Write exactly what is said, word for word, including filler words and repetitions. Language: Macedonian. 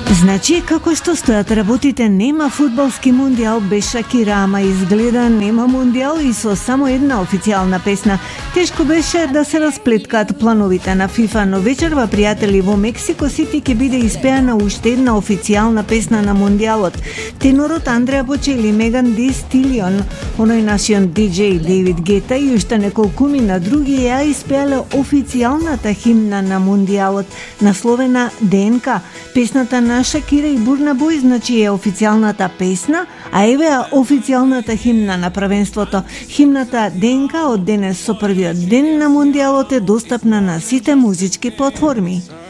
Значи, како што стојат работите, нема фудбалски мундијал без Шакира, ама изгледа нема мундијал и со само една официјална песна. Тешко беше да се расплеткаат плановите на ФИФА, но вечерва, пријатели, во Мексико Сити ќе биде испеана уште една официјална песна на мундијалот. Тенорот Андреа Бочели, Меган Ди Стилион, оној нашиот диџеј Дейвид Гета и уште неколкумина други ја испеале официјалната химна на мундијалот, насловена ДНК. Песната на Шакира и Бурна Бой значи е официјалната песна, а еве официјалната химна на првенството. Химната ДНК од денес со првиот ден на мундијалот е достапна на сите музички платформи.